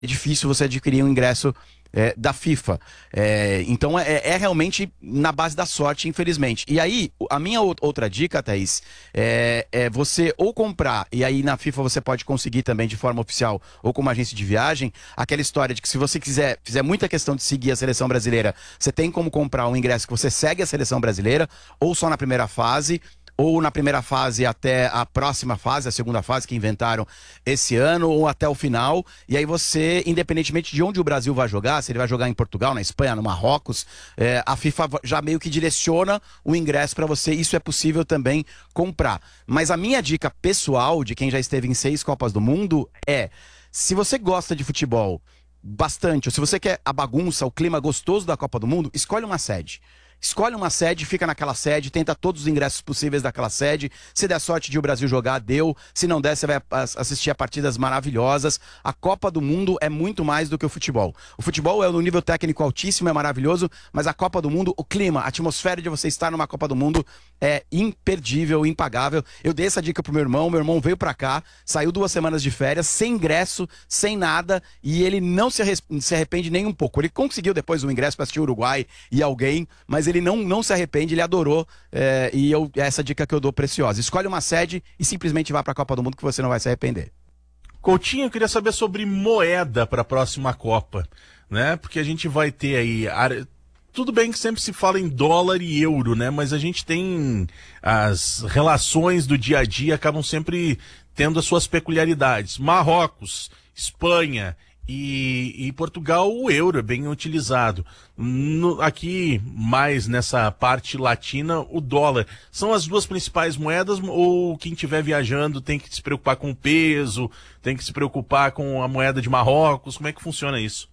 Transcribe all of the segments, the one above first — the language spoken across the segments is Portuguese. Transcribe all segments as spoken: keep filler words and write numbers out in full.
difícil você adquirir um ingresso é, da FIFA. É, então é, é realmente na base da sorte, infelizmente. E aí, a minha outra dica, Thaís, é, é você ou comprar, e aí na FIFA você pode conseguir também de forma oficial, ou com uma agência de viagem, aquela história de que se você quiser, fizer muita questão de seguir a seleção brasileira, você tem como comprar um ingresso que você segue a seleção brasileira, ou só na primeira fase, ou na primeira fase até a próxima fase, a segunda fase que inventaram esse ano, ou até o final. E aí você, independentemente de onde o Brasil vai jogar, se ele vai jogar em Portugal, na Espanha, no Marrocos, é, a FIFA já meio que direciona o ingresso para você. Isso é possível também comprar. Mas a minha dica pessoal, de quem já esteve em seis Copas do Mundo, é: se você gosta de futebol bastante, ou se você quer a bagunça, o clima gostoso da Copa do Mundo, escolhe uma sede. Escolhe uma sede, fica naquela sede, tenta todos os ingressos possíveis daquela sede. Se der sorte de o Brasil jogar, deu. Se não der, você vai assistir a partidas maravilhosas. A Copa do Mundo é muito mais do que o futebol. O futebol é um nível técnico altíssimo, é maravilhoso, mas a Copa do Mundo, o clima, a atmosfera de você estar numa Copa do Mundo é imperdível, impagável. Eu dei essa dica pro meu irmão, meu irmão veio pra cá, saiu duas semanas de férias, sem ingresso, sem nada, e ele não se, se arrepende nem um pouco. Ele conseguiu depois um ingresso para assistir o Uruguai e alguém, mas ele não, não se arrepende, ele adorou, é, e eu, é essa dica que eu dou preciosa. Escolhe uma sede e simplesmente vá para a Copa do Mundo que você não vai se arrepender. Coutinho, eu queria saber sobre moeda para a próxima Copa, né? Porque a gente vai ter aí... Tudo bem que sempre se fala em dólar e euro, né? Mas a gente tem... As relações do dia a dia acabam sempre tendo as suas peculiaridades. Marrocos, Espanha... E, e Portugal, o euro é bem utilizado. No, aqui, mais nessa parte latina, o dólar. São as duas principais moedas, ou quem estiver viajando tem que se preocupar com o peso, tem que se preocupar com a moeda de Marrocos? Como é que funciona isso?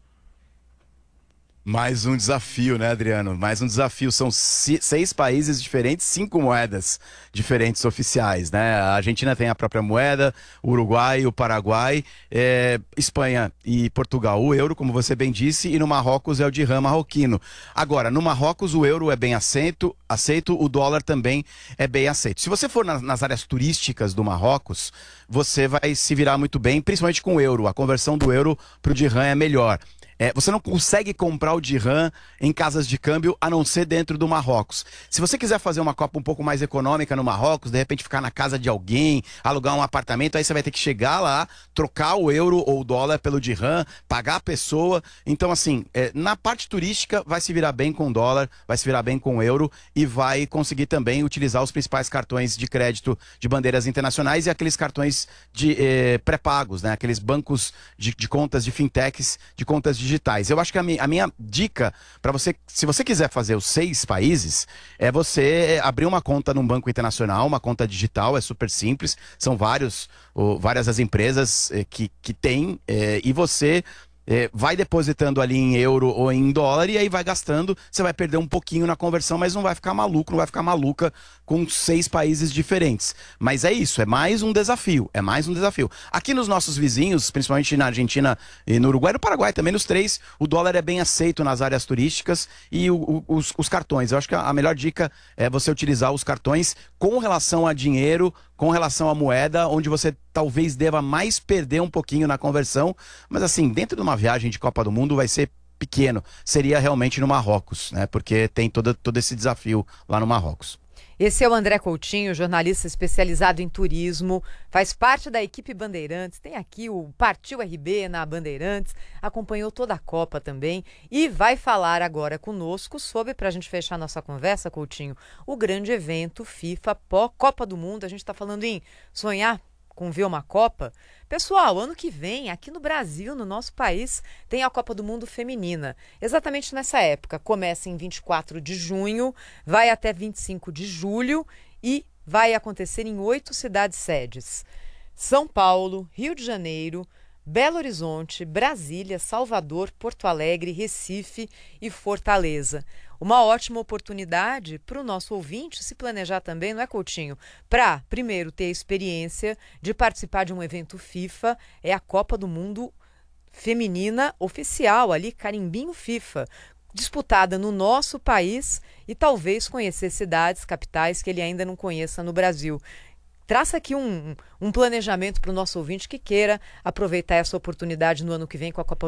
Mais um desafio, né, Adriano? Mais um desafio. São seis países diferentes, cinco moedas diferentes oficiais, né? A Argentina tem a própria moeda, o Uruguai, o Paraguai, é, Espanha e Portugal o euro, como você bem disse, e no Marrocos é o dirham marroquino. Agora, no Marrocos o euro é bem aceito, aceito, o dólar também é bem aceito. Se você for nas, nas áreas turísticas do Marrocos, você vai se virar muito bem, principalmente com o euro. A conversão do euro para o dirham é melhor. É, você não consegue comprar o dirham em casas de câmbio, a não ser dentro do Marrocos. Se você quiser fazer uma Copa um pouco mais econômica no Marrocos, de repente ficar na casa de alguém, alugar um apartamento, aí você vai ter que chegar lá, trocar o euro ou o dólar pelo dirham, pagar a pessoa. Então, assim, é, na parte turística, vai se virar bem com o dólar, vai se virar bem com o euro e vai conseguir também utilizar os principais cartões de crédito de bandeiras internacionais e aqueles cartões de eh, pré-pagos, né? Aqueles bancos de, de contas de fintechs, de contas de digitais. Eu acho que a minha, a minha dica para você, se você quiser fazer os seis países, é você abrir uma conta num banco internacional, uma conta digital, é super simples, são vários, ou, várias as empresas eh, que, que têm, eh, e você É, vai depositando ali em euro ou em dólar e aí vai gastando, você vai perder um pouquinho na conversão, mas não vai ficar maluco, não vai ficar maluca com seis países diferentes. Mas é isso, é mais um desafio, é mais um desafio. Aqui nos nossos vizinhos, principalmente na Argentina e no Uruguai e no Paraguai também, nos três, o dólar é bem aceito nas áreas turísticas e o, o, os, os cartões. Eu acho que a, a melhor dica é você utilizar os cartões com relação a dinheiro, com relação à moeda, onde você talvez deva mais perder um pouquinho na conversão, mas assim, dentro de uma viagem de Copa do Mundo vai ser pequeno, seria realmente no Marrocos, né? Porque tem todo, todo esse desafio lá no Marrocos. Esse é o André Coutinho, jornalista especializado em turismo, faz parte da equipe Bandeirantes, tem aqui o Partiu R B na Bandeirantes, acompanhou toda a Copa também e vai falar agora conosco sobre, para a gente fechar nossa conversa, Coutinho, o grande evento FIFA Copa do Mundo. A gente está falando em sonhar com ver uma Copa. Pessoal, ano que vem, aqui no Brasil, no nosso país, tem a Copa do Mundo Feminina. Exatamente nessa época. Começa em vinte e quatro de junho, vai até vinte e cinco de julho e vai acontecer em oito cidades sedes. São Paulo, Rio de Janeiro, Belo Horizonte, Brasília, Salvador, Porto Alegre, Recife e Fortaleza. Uma ótima oportunidade para o nosso ouvinte se planejar também, não é, Coutinho? Para, primeiro, ter a experiência de participar de um evento FIFA, é a Copa do Mundo Feminina oficial, ali, carimbinho FIFA, disputada no nosso país e talvez conhecer cidades, capitais que ele ainda não conheça no Brasil. traça aqui um, um planejamento para o nosso ouvinte que queira aproveitar essa oportunidade no ano que vem com a Copa